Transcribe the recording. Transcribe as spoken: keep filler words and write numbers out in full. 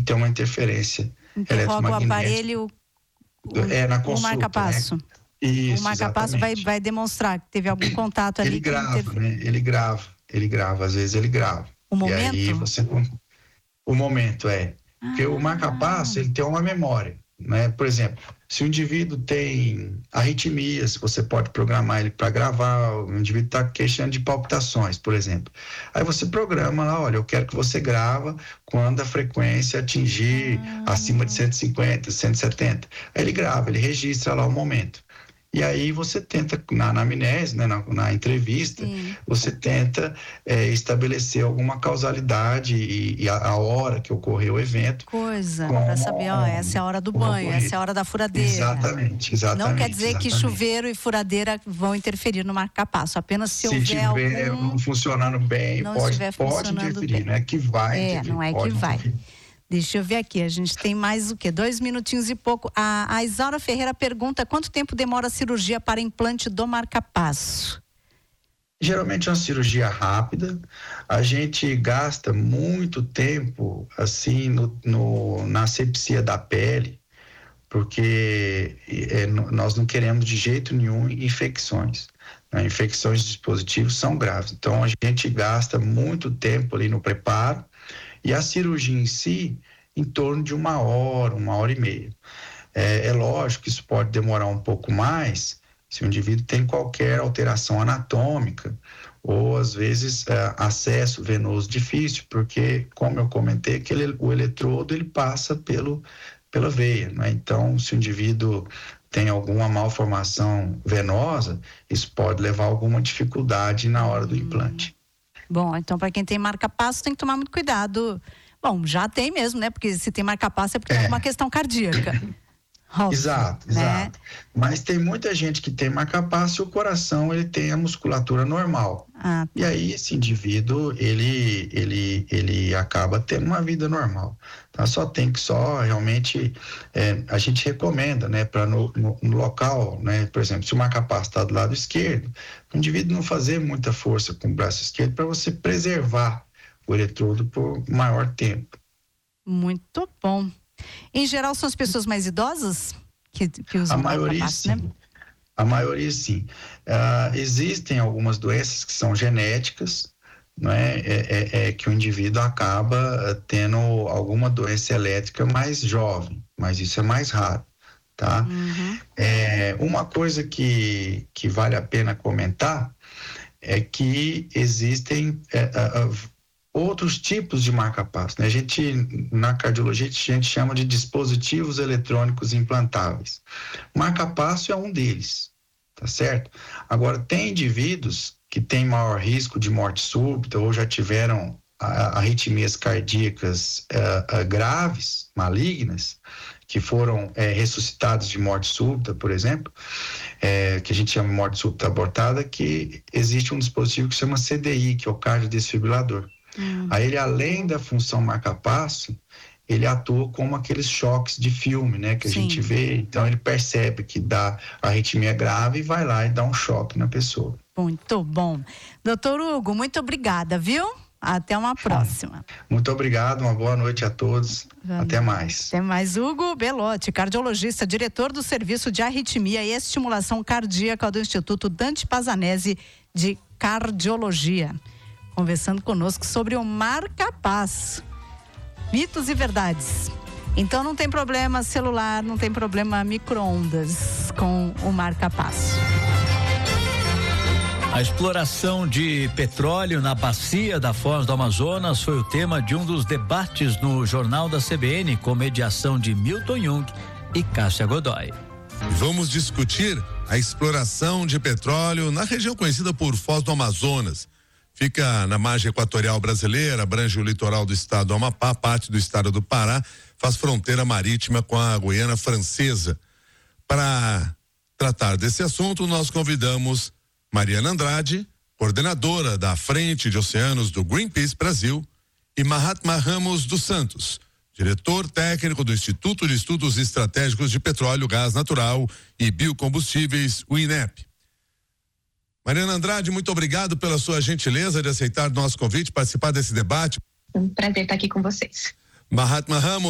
tem uma interferência Interroga o aparelho, o, é, na consulta, o marca-passo. Né? Isso, o marca-passo vai, vai demonstrar que teve algum contato ali. Ele grava, interfer... né? Ele grava, ele grava, às vezes ele grava. O momento? E aí você... O momento, é. Ah. Porque o marca-passo, ele tem uma memória, né? Por exemplo, se o indivíduo tem arritmias, você pode programar ele para gravar. O indivíduo está queixando de palpitações, por exemplo. Aí você programa lá, olha, eu quero que você grava quando a frequência atingir ah. acima de cento e cinquenta, cento e setenta. Aí ele grava, ele registra lá o momento. E aí você tenta, na anamnese, né, na, na entrevista, Sim. você tenta é, estabelecer alguma causalidade e, e a, a hora que ocorreu o evento. Coisa, para saber, ó, essa é a hora do banho, ocorrido. Essa é a hora da furadeira. Exatamente, exatamente. Não quer dizer exatamente. que chuveiro e furadeira vão interferir no marca-passo, apenas se, se houver tiver algum... funcionando bem, não pode, estiver pode funcionando interferir, bem. não é que vai É, interferir, não é que vai. Interferir. Deixa eu ver aqui, a gente tem mais o quê? Dois minutinhos e pouco. A, a Isaura Ferreira pergunta, quanto tempo demora a cirurgia para implante do marca-passo? Geralmente é uma cirurgia rápida. A gente gasta muito tempo, assim, no, no, na asepsia da pele, porque é, nós não queremos de jeito nenhum infecções. Né? Infecções de dispositivos são graves. Então, a gente gasta muito tempo ali no preparo. E a cirurgia em si, em torno de uma hora, uma hora e meia. É, é lógico que isso pode demorar um pouco mais se o indivíduo tem qualquer alteração anatômica ou, às vezes, é, acesso venoso difícil, porque, como eu comentei, aquele, o eletrodo ele passa pelo, pela veia, né? Então, se o indivíduo tem alguma malformação venosa, isso pode levar a alguma dificuldade na hora do implante. Bom, então para quem tem marca-passo tem que tomar muito cuidado. Bom, já tem mesmo, né? Porque se tem marca-passo é porque é. tem uma questão cardíaca. Óbvio, exato, né? exato. Mas tem muita gente que tem marca-passo e o coração ele tem a musculatura normal. Ah, tá. E aí esse indivíduo ele, ele, ele acaba tendo uma vida normal. Tá? Só tem que só realmente é, a gente recomenda, né? Para no, no, no local, né? Por exemplo, se o marca-passo está do lado esquerdo, o indivíduo não fazer muita força com o braço esquerdo para você preservar o eletrodo por maior tempo. Muito bom. Em geral, são as pessoas mais idosas que, que usam a maioria sim. Né? A maioria sim. Uh, existem algumas doenças que são genéticas, não é? É, é, é que o indivíduo acaba tendo alguma doença elétrica mais jovem, mas isso é mais raro, tá? Uhum. É, uma coisa que, que vale a pena comentar é que existem é, uh, outros tipos de marca-passo, né? A gente, na cardiologia, a gente chama de dispositivos eletrônicos implantáveis. Marca-passo é um deles, tá certo? Agora, tem indivíduos que têm maior risco de morte súbita ou já tiveram a, arritmias cardíacas uh, uh, graves, malignas, que foram é, ressuscitados de morte súbita, por exemplo, é, que a gente chama de morte súbita abortada, que existe um dispositivo que se chama C D I, que é o cardiodesfibrilador. Hum. Aí ele, além da função marca-passo, ele atua como aqueles choques de filme, né, que a Sim. gente vê. Então ele percebe que dá arritmia grave e vai lá e dá um choque na pessoa. Muito bom. Doutor Hugo, muito obrigada, viu? Até uma próxima. Muito obrigado, uma boa noite a todos. Vamos. Até mais. Até mais. Hugo Belotti, cardiologista, diretor do Serviço de Arritmia e Estimulação Cardíaca do Instituto Dante Pazanese de Cardiologia, conversando conosco sobre o marca-passo. Mitos e verdades. Então não tem problema celular, não tem problema micro-ondas com o marca-passo. A exploração de petróleo na bacia da Foz do Amazonas foi o tema de um dos debates no Jornal da C B N, com mediação de Milton Jung e Cássia Godoy. Vamos discutir a exploração de petróleo na região conhecida por Foz do Amazonas. Fica na margem equatorial brasileira, abrange o litoral do estado do Amapá, parte do estado do Pará, faz fronteira marítima com a Guiana Francesa. Para tratar desse assunto, nós convidamos Mariana Andrade, coordenadora da Frente de Oceanos do Greenpeace Brasil, e Mahatma Ramos dos Santos, diretor técnico do Instituto de Estudos Estratégicos de Petróleo, Gás Natural e Biocombustíveis, o INEP. Mariana Andrade, muito obrigado pela sua gentileza de aceitar nosso convite, participar desse debate. É um prazer estar aqui com vocês. Mahatma Ramos.